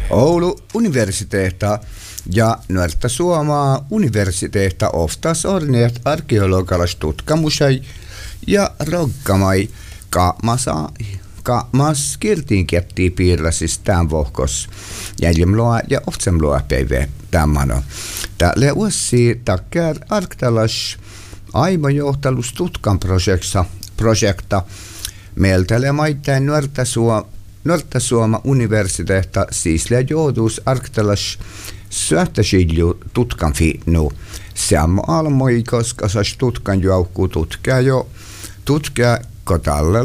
Oulu universiteetta ja Nuorta Suomaa universiteetta oftas orneet arkeologialais tutkamusai ja roggamai kaamas kirtiinkiettii piirrasis tämän vohkos jäljemloa ja oftsemloa päivä tämano. Tälle uussi takkär arktalas aivojohtalus tutkan projekta meiltäle maittain Nuorta Suoma universiteetta siisle joudus arktalas syöttäsilju tutkan fiinnu. Sammo almoi koska sas tutkan joukkuu tutkia kotalle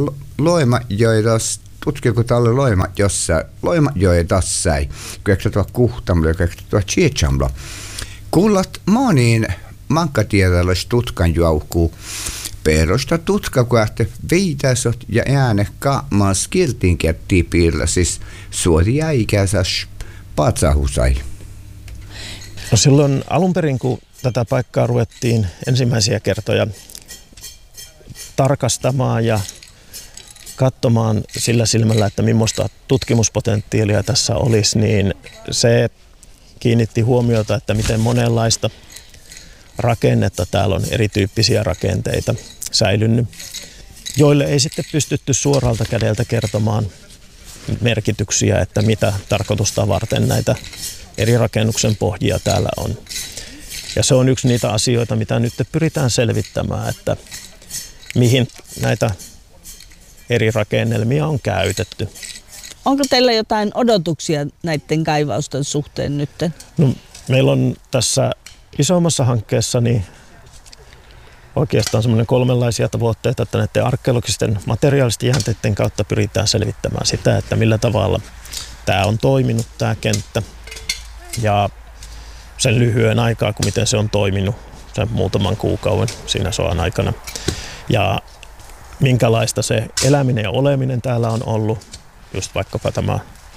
loima joidassai, kyöksätua kuhtamlo ja kyöksätua chiechamlo. Kuulat moniin mankatietalais tutkan joukkuu. Perusta tutkakuahte viitasot ja ääne kaamas kirtiinkiettii piirla, siis suoria ikäisas patsahusai. No silloin alun perin, kun tätä paikkaa ruvettiin ensimmäisiä kertoja tarkastamaan ja katsomaan sillä silmällä, että millaista tutkimuspotentiaalia tässä olisi, niin se kiinnitti huomiota, että miten monenlaista rakennetta täällä on, erityyppisiä rakenteita säilynyt, joille ei sitten pystytty suoralta kädeltä kertomaan merkityksiä, että mitä tarkoitusta varten näitä eri rakennuksen pohjia täällä on. Ja se on yksi niitä asioita, mitä nyt pyritään selvittämään, että mihin näitä eri rakennelmia on käytetty. Onko teillä jotain odotuksia näiden kaivausten suhteen nyt? No, meillä on tässä isommassa hankkeessa niin oikeastaan semmoinen kolmenlaisia tavoitteita, että näiden arkeologisten materiaalisten jäänteiden kautta pyritään selvittämään sitä, että millä tavalla tämä on toiminut, tämä kenttä, ja sen lyhyen aikaa, kun miten se on toiminut, sen muutaman kuukauden siinä sodan aikana, ja minkälaista se eläminen ja oleminen täällä on ollut, just vaikkapa tämä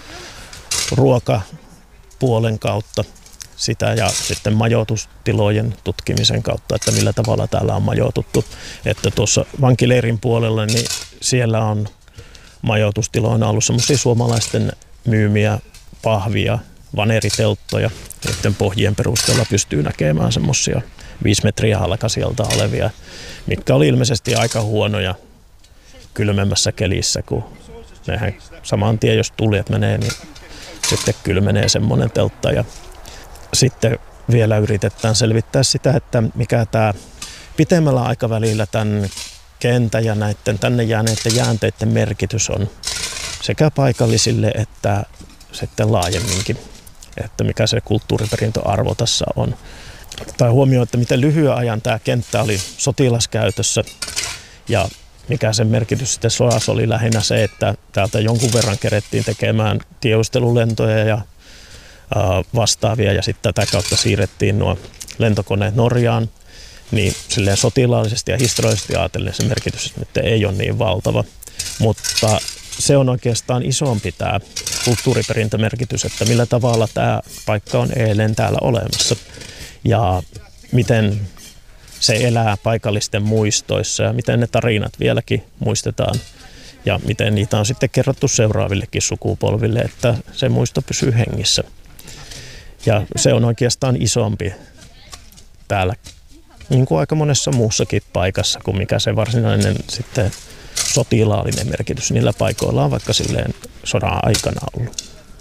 ruokapuolen kautta, sitä ja sitten majoitustilojen tutkimisen kautta, että millä tavalla täällä on majoituttu. Että tuossa vankileirin puolella, niin siellä on majoitustiloina ollut semmoisia suomalaisten myymiä pahvia, vaneritelttoja, joiden pohjien perusteella pystyy näkemään semmoisia 5 metriä halkasijalta olevia, mitkä oli ilmeisesti aika huonoja kylmemmässä kelissä, kun nehän saman tien, jos tulijat menee, niin sitten kylmenee semmoinen teltta. Ja sitten vielä yritetään selvittää sitä, että mikä tämä pitemmällä aikavälillä tämän kentän ja näiden tänne jääneiden jäänteiden merkitys on sekä paikallisille että sitten laajemminkin, että mikä se kulttuuriperintöarvo tässä on. Tai huomioon, että miten lyhyen ajan tämä kenttä oli sotilaskäytössä ja mikä sen merkitys sitten sodassa oli lähinnä se, että täältä jonkun verran kerettiin tekemään tiedustelulentoja ja vastaavia ja sitten tätä kautta siirrettiin nuo lentokoneet Norjaan, niin silleen sotilaallisesti ja historiallisesti ajatellen se merkitys nyt ei ole niin valtava, mutta se on oikeastaan isompi tämä kulttuuriperintömerkitys, että millä tavalla tämä paikka on eilen täällä olemassa ja miten se elää paikallisten muistoissa ja miten ne tarinat vieläkin muistetaan ja miten niitä on sitten kerrottu seuraavillekin sukupolville, että se muisto pysyy hengissä. Ja se on oikeastaan isompi täällä, niin kuin aika monessa muussakin paikassa, kuin mikä se varsinainen sitten sotilaallinen merkitys niillä paikoilla on vaikka silleen sodan aikana ollut.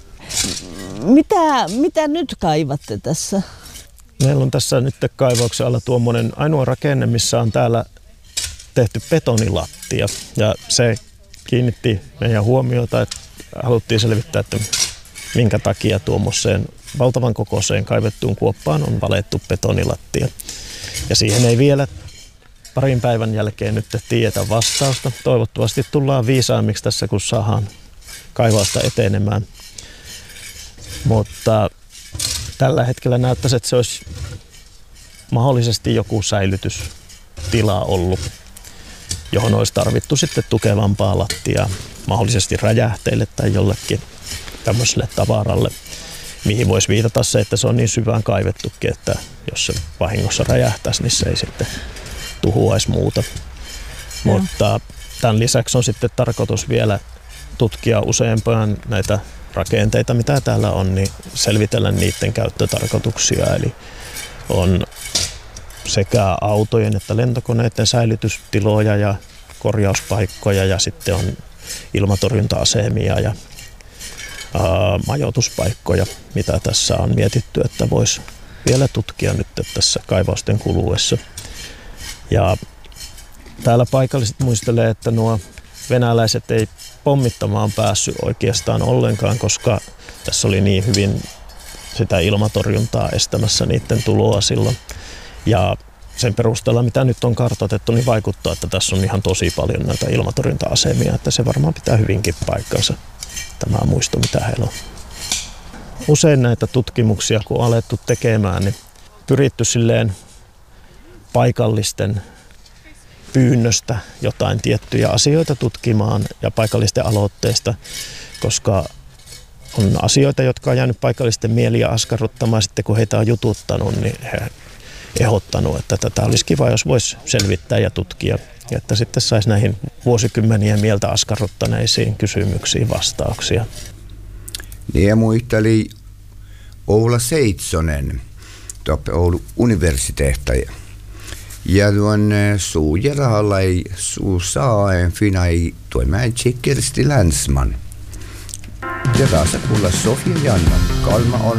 Mitä nyt kaivatte tässä? Meillä on tässä nyt kaivauksen alla tuommoinen ainoa rakenne, missä on täällä tehty betonilattia. Ja se kiinnitti meidän huomiota, että haluttiin selvittää, että minkä takia tuommoiseen valtavan kokoiseen kaivettuun kuoppaan on valettu betonilattia. Ja siihen ei vielä parin päivän jälkeen nyt tiedetä vastausta. Toivottavasti tullaan viisaammiksi tässä, kun saadaan kaivausta etenemään. Mutta tällä hetkellä näyttäisi, että se olisi mahdollisesti joku säilytystila ollut, johon olisi tarvittu sitten tukevampaa lattiaa, mahdollisesti räjähteille tai jollekin tämmöiselle tavaralle, mihin voisi viitata se, että se on niin syvään kaivettukin, että jos se vahingossa räjähtäisi, niin se ei sitten tuhoaisi muuta. Mutta tämän lisäksi on sitten tarkoitus vielä tutkia useampaan näitä rakenteita, mitä täällä on, niin selvitellä niiden käyttötarkoituksia. Eli on sekä autojen että lentokoneiden säilytystiloja ja korjauspaikkoja ja sitten on ilmatorjunta-asemia ja majoituspaikkoja, mitä tässä on mietitty, että voisi vielä tutkia nyt tässä kaivausten kuluessa. Ja täällä paikalliset muistelee, että nuo venäläiset ei pommittamaan päässyt oikeastaan ollenkaan, koska tässä oli niin hyvin sitä ilmatorjuntaa estämässä niiden tuloa silloin. Ja sen perusteella, mitä nyt on kartoitettu, niin vaikuttaa, että tässä on ihan tosi paljon näitä ilmatorjunta-asemia, että se varmaan pitää hyvinkin paikkansa, tämä muisto, mitä heillä on. Usein näitä tutkimuksia, kun on alettu tekemään, niin pyritty silleen paikallisten pyynnöstä jotain tiettyjä asioita tutkimaan ja paikallisten aloitteista, koska on asioita, jotka on jäänyt paikallisten mieliä askarruttamaan. Sitten kun heitä on jututtanut, niin he ehdottanut, että tätä olisi kiva, jos voisi selvittää ja tutkia, ja että sitten saisi näihin vuosikymmenien mieltä askarruttaneisiin kysymyksiin vastauksia. Niin ja muisteli Oula Seitsonen tuoppe Oulun universiteetta. Ja tuon suujerahalla ei suusaaen finai toimeen Kirsti Länsman. Ja taas kuulla Sofia Janna. Kalma on